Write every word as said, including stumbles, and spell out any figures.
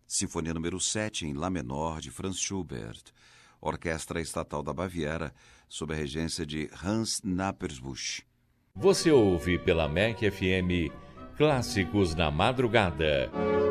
Sinfonia número sete em Lá menor de Franz Schubert, Orquestra Estatal da Baviera, sob a regência de Hans Knappersbusch. Você ouve pela M E C F M Clássicos na Madrugada.